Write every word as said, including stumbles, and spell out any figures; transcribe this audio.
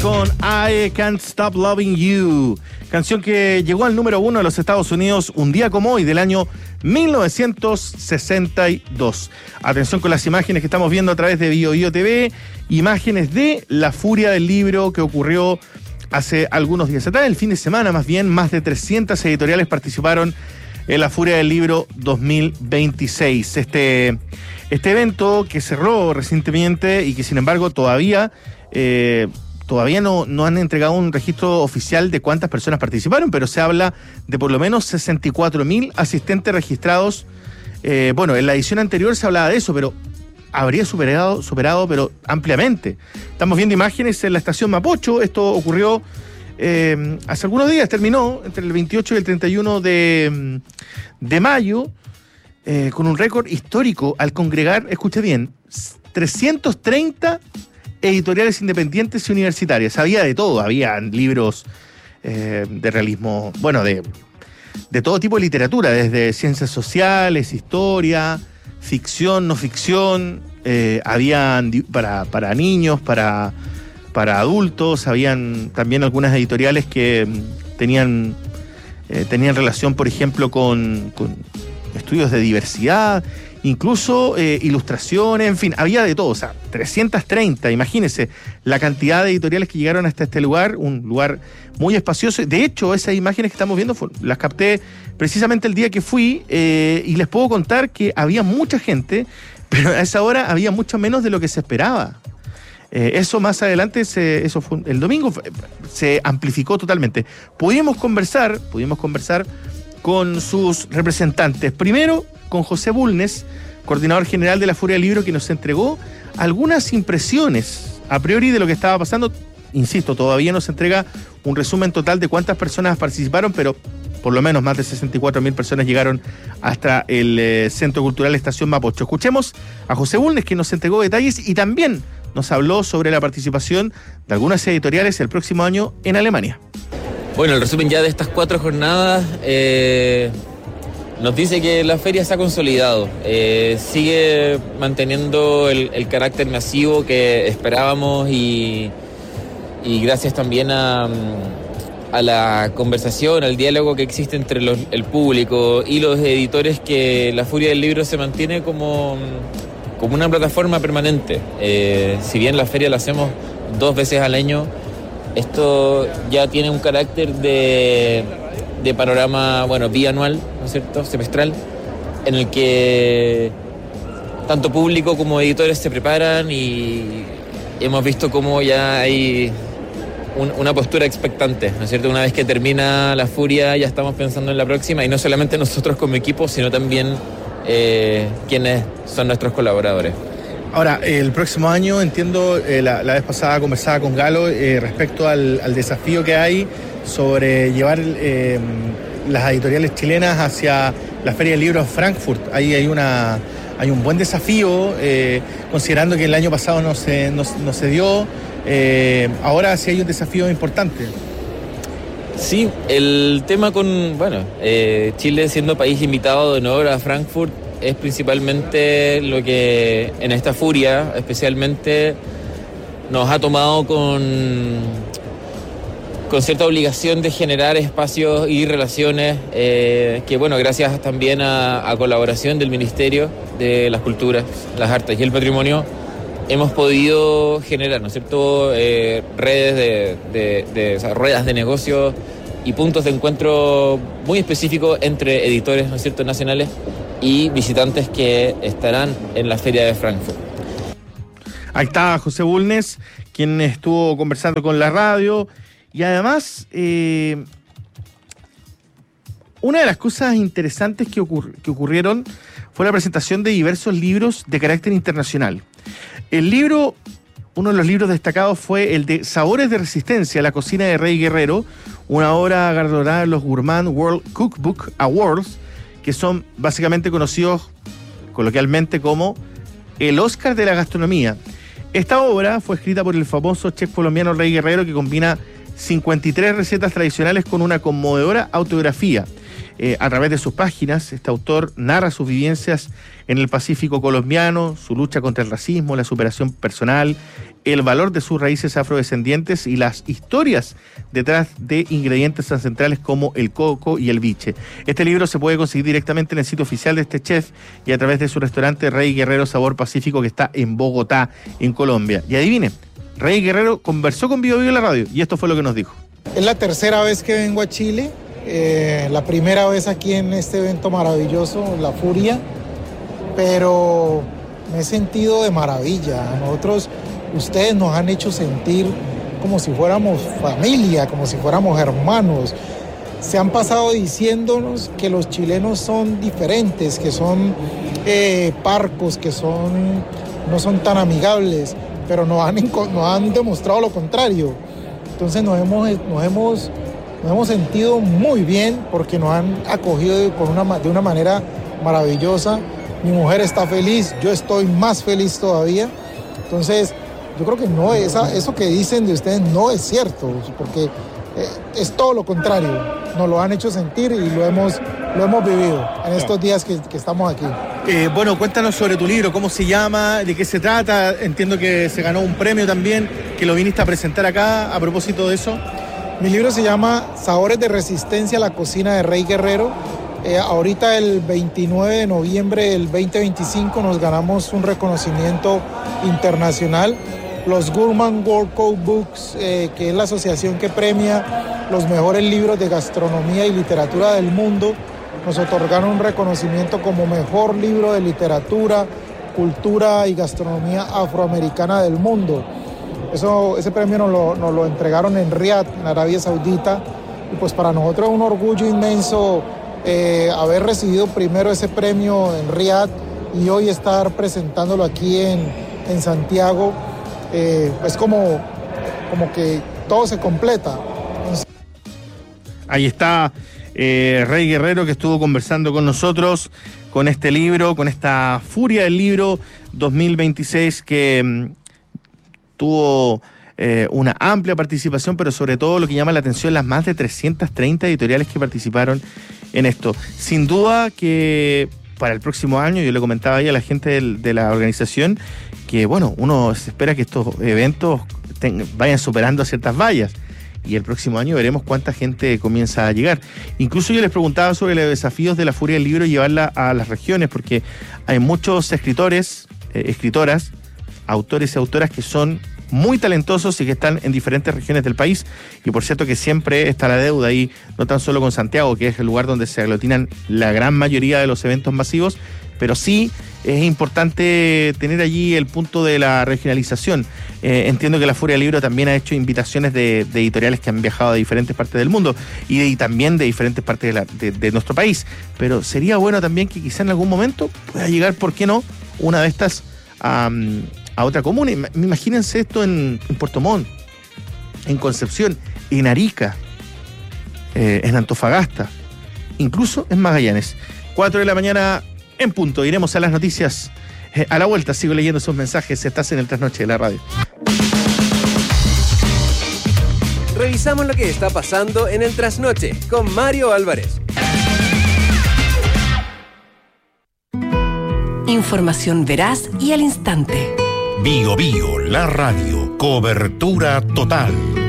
con I Can't Stop Loving You, canción que llegó al número uno de los Estados Unidos un día como hoy del año mil novecientos sesenta y dos. Atención con las imágenes que estamos viendo a través de Bio Bio T V, imágenes de la furia del libro que ocurrió hace algunos días atrás, el fin de semana más bien. Más de trescientas editoriales participaron en la Furia del Libro dos mil veintiséis. Este, este evento que cerró recientemente y que sin embargo todavía, eh, todavía no, no han entregado un registro oficial de cuántas personas participaron, pero se habla de por lo menos sesenta y cuatro mil asistentes registrados. Eh, bueno, en la edición anterior se hablaba de eso, pero habría superado, superado pero ampliamente. Estamos viendo imágenes en la estación Mapocho. Esto ocurrió Eh, hace algunos días, terminó entre el veintiocho y el treinta y uno de, de mayo, eh, con un récord histórico al congregar, escuche bien, trescientos treinta editoriales independientes y universitarias. Había de todo, había libros eh, de realismo, bueno, de, de todo tipo de literatura, desde ciencias sociales, historia, ficción, no ficción, eh, habían para, para niños, para... para adultos, habían también algunas editoriales que tenían, eh, tenían relación, por ejemplo, con, con estudios de diversidad, incluso eh, ilustraciones, en fin, había de todo, o sea, trescientos treinta, imagínense la cantidad de editoriales que llegaron hasta este lugar, un lugar muy espacioso. De hecho, esas imágenes que estamos viendo fue, las capté precisamente el día que fui, eh, y les puedo contar que había mucha gente, pero a esa hora había mucho menos de lo que se esperaba. Eh, eso más adelante, se, eso fue el domingo, se amplificó totalmente. Pudimos conversar, pudimos conversar con sus representantes. Primero, con José Bulnes, coordinador general de la Furia del Libro, que nos entregó algunas impresiones a priori de lo que estaba pasando. Insisto, todavía no se entrega un resumen total de cuántas personas participaron, pero por lo menos más de sesenta y cuatro mil personas llegaron hasta el eh, Centro Cultural Estación Mapocho. Escuchemos a José Bulnes, que nos entregó detalles y también nos habló sobre la participación de algunas editoriales el próximo año en Alemania. Bueno, el resumen ya de estas cuatro jornadas eh, nos dice que la feria se ha consolidado, eh, sigue manteniendo el, el carácter masivo que esperábamos y, y gracias también a, a la conversación, al diálogo que existe entre los, el público y los editores, que la Furia del Libro se mantiene como... como una plataforma permanente. Eh, si bien la feria la hacemos dos veces al año, esto ya tiene un carácter de, de panorama, bueno, bianual, ¿no es cierto?, semestral, en el que tanto público como editores se preparan y hemos visto cómo ya hay un, una postura expectante, ¿no es cierto? Una vez que termina la furia ya estamos pensando en la próxima, y no solamente nosotros como equipo, sino también Eh, quienes son nuestros colaboradores. Ahora, el próximo año, entiendo, eh, la, la vez pasada conversaba con Galo eh, respecto al, al desafío que hay sobre llevar eh, las editoriales chilenas hacia la Feria del Libro en Frankfurt. Ahí hay una hay un buen desafío, eh, considerando que el año pasado no se, no, no se dio. Eh, ahora sí hay un desafío importante. Sí, el tema con, bueno, eh, Chile siendo país invitado de honor a Frankfurt es principalmente lo que en esta furia especialmente nos ha tomado con, con cierta obligación de generar espacios y relaciones eh, que, bueno, gracias también a, a colaboración del Ministerio de las Culturas, las Artes y el Patrimonio, hemos podido generar, ¿no es cierto?, eh, redes de, de, de o sea, ruedas de negocio y puntos de encuentro muy específicos entre editores, ¿no es cierto?, nacionales y visitantes que estarán en la Feria de Frankfurt. Ahí está José Bulnes, quien estuvo conversando con la radio, y además eh, una de las cosas interesantes que, ocurr- que ocurrieron fue la presentación de diversos libros de carácter internacional. El libro, uno de los libros destacados fue el de Sabores de Resistencia, la cocina de Rey Guerrero, una obra galardonada en los Gourmand World Cookbook Awards, que son básicamente conocidos coloquialmente como el Oscar de la gastronomía. Esta obra fue escrita por el famoso chef colombiano Rey Guerrero, que combina cincuenta y tres recetas tradicionales con una conmovedora autobiografía. eh, a través de sus páginas. Este autor narra sus vivencias en el Pacífico colombiano, su lucha contra el racismo, la superación personal, el valor de sus raíces afrodescendientes y las historias detrás de ingredientes tan centrales como el coco y el biche. Este libro se puede conseguir directamente en el sitio oficial de este chef y a través de su restaurante Rey Guerrero Sabor Pacífico, que está en Bogotá, en Colombia. Y adivinen, Rey Guerrero conversó con Bio Bio en la radio y esto fue lo que nos dijo. Es la tercera vez que vengo a Chile, eh, la primera vez aquí en este evento maravilloso, La Furia, pero me he sentido de maravilla. Nosotros, ustedes nos han hecho sentir como si fuéramos familia, como si fuéramos hermanos. Se han pasado diciéndonos que los chilenos son diferentes, que son eh, parcos, que son, no son tan amigables, pero nos han, nos han demostrado lo contrario. Entonces nos hemos, nos hemos, nos hemos sentido muy bien porque nos han acogido con una, de una manera maravillosa. Mi mujer está feliz, yo estoy más feliz todavía. Entonces, yo creo que no, esa, eso que dicen de ustedes no es cierto, porque eh, es todo lo contrario. Nos lo han hecho sentir y lo hemos, lo hemos vivido en estos días que, que estamos aquí. Eh, bueno, cuéntanos sobre tu libro, cómo se llama, de qué se trata. Entiendo que se ganó un premio también, que lo viniste a presentar acá a propósito de eso. Mi libro se llama Sabores de Resistencia, la cocina de Rey Guerrero. Eh, ahorita el veintinueve de noviembre del veinte veinticinco nos ganamos un reconocimiento internacional. Los Gourmand World Cookbooks, eh, que es la asociación que premia los mejores libros de gastronomía y literatura del mundo, nos otorgaron un reconocimiento como mejor libro de literatura, cultura y gastronomía afroamericana del mundo. Eso, ese premio nos lo, nos lo entregaron en Riad, en Arabia Saudita, y pues para nosotros es un orgullo inmenso eh, haber recibido primero ese premio en Riad y hoy estar presentándolo aquí en, en Santiago. Eh, es como, como que todo se completa. Ahí está eh, Rey Guerrero, que estuvo conversando con nosotros con este libro, con esta furia del libro dos mil veintiséis que mmm, tuvo eh, una amplia participación, pero sobre todo lo que llama la atención, las más de trescientas treinta editoriales que participaron en esto. Sin duda que para el próximo año, yo le comentaba ahí a la gente del, de la organización, que bueno, uno se espera que estos eventos ten, vayan superando ciertas vallas. Y el próximo año veremos cuánta gente comienza a llegar. Incluso yo les preguntaba sobre los desafíos de la Furia del Libro y llevarla a las regiones, porque hay muchos escritores, eh, escritoras, autores y autoras que son muy talentosos y que están en diferentes regiones del país. Y por cierto que siempre está la deuda ahí, no tan solo con Santiago, que es el lugar donde se aglutinan la gran mayoría de los eventos masivos, pero sí es importante tener allí el punto de la regionalización. Eh, entiendo que la Furia del Libro también ha hecho invitaciones de, de editoriales que han viajado a diferentes partes del mundo y, de, y también de diferentes partes de, la, de, de nuestro país. Pero sería bueno también que quizá en algún momento pueda llegar, ¿por qué no?, una de estas um, a otra comuna. Imagínense esto en, en Puerto Montt, en Concepción, en Arica, eh, en Antofagasta, incluso en Magallanes. cuatro de la mañana en punto. Iremos a las noticias. Eh, a la vuelta sigo leyendo sus mensajes. Estás en el Trasnoche de la radio. Revisamos lo que está pasando en el Trasnoche con Mario Álvarez. Información veraz y al instante. Bio Bio, la radio. Cobertura total.